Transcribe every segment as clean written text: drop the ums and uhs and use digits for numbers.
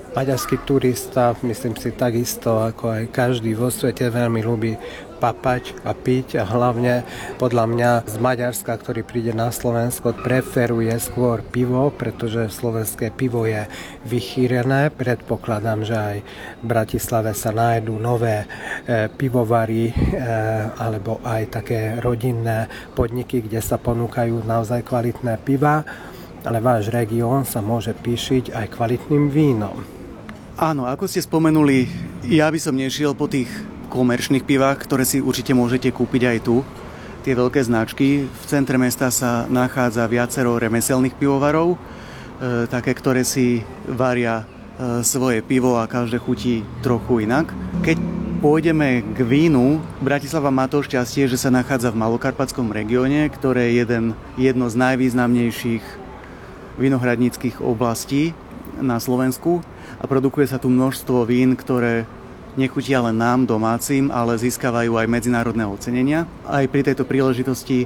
Maďarský turista, myslím si takisto, ako aj každý vo svete, veľmi ľúbi papať a piť a hlavne podľa mňa z Maďarska, ktorý príde na Slovensko, preferuje skôr pivo, pretože slovenské pivo je vychýrené. Predpokladám, že aj v Bratislave sa nájdú nové pivovary alebo aj také rodinné podniky, kde sa ponúkajú naozaj kvalitné piva, ale váš región sa môže píšiť aj kvalitným vínom. Áno, ako ste spomenuli, ja by som nešiel po tých komerčných pivách, ktoré si určite môžete kúpiť aj tu. Tie veľké značky. V centre mesta sa nachádza viacero remeselných pivovarov, také, ktoré si varia svoje pivo a každé chutí trochu inak. Keď pôjdeme k vínu, Bratislava má to šťastie, že sa nachádza v Malokarpatskom regióne, ktoré je jedno z najvýznamnejších vinohradníckych oblastí na Slovensku a produkuje sa tu množstvo vín, ktoré nechutia len nám, domácim, ale získavajú aj medzinárodné ocenenia. Aj pri tejto príležitosti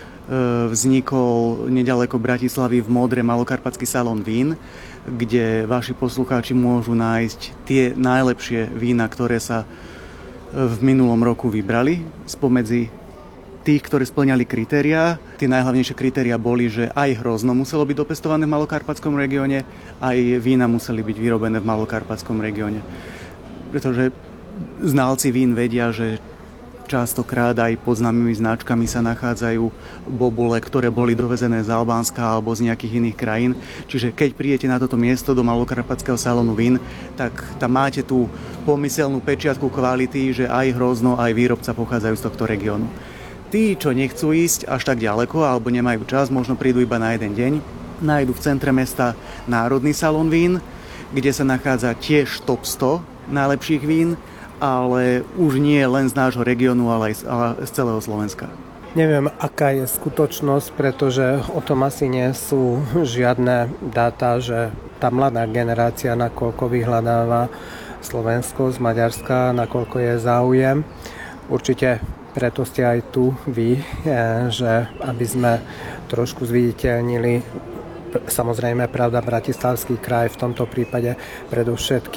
vznikol nedaleko Bratislavy v Modre Malokarpatský salón vín, kde vaši poslucháči môžu nájsť tie najlepšie vína, ktoré sa v minulom roku vybrali spomedzi tých, ktorí spĺňali kritériá. Tie najhlavnejšie kritériá boli, že aj hrozno muselo byť dopestované v Malokarpatskom regióne, aj vína museli byť vyrobené v Malokarpatskom regióne. Pretože znalci vín vedia, že častokrát aj pod známymi značkami sa nachádzajú bobule, ktoré boli dovezené z Albánska alebo z nejakých iných krajín. Čiže keď prídete na toto miesto do Malokarpatského salónu vín, tak tam máte tú pomyselnú pečiatku kvality, že aj hrozno, aj výrobca pochádzajú z tohto regiónu. Tí, čo nechcú ísť až tak ďaleko alebo nemajú čas, možno prídu iba na jeden deň, nájdu v centre mesta Národný salón vín, kde sa nachádza tiež top 100 najlepších vín, ale už nie len z nášho regiónu, ale aj z celého Slovenska. Neviem, aká je skutočnosť, pretože o tom asi nie sú žiadne dáta, že tá mladá generácia nakoľko vyhľadáva Slovensko z Maďarska, nakoľko je záujem. Určite preto ste aj tu vy, že aby sme trošku zviditeľnili, samozrejme, pravda, Bratislavský kraj v tomto prípade predovšetkým